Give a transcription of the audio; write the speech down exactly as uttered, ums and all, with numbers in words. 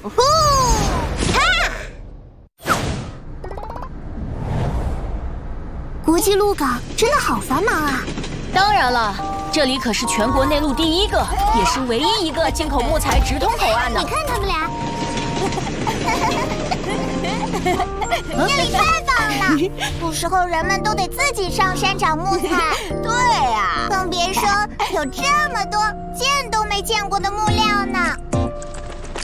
呼！哈！国际鹿港真的好繁忙啊！ 当然了，这里可是全国内陆第一个，也是唯一一个进口木材直通口岸呢。 你看他们俩，这里太棒了！古时候人们都得自己上山找木材。 对呀、啊， 更别说有这么多见都没见过的木料呢。